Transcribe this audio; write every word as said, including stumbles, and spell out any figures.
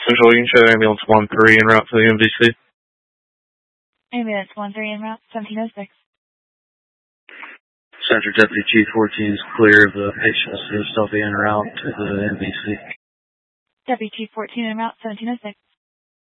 Central, you can show ambulance one three en route to the M D C. Ambulance one three en route, seventeen oh six. Central Deputy Chief fourteen is clear of the patients who are still en route to the M D C. Deputy Chief fourteen en route, seventeen oh six.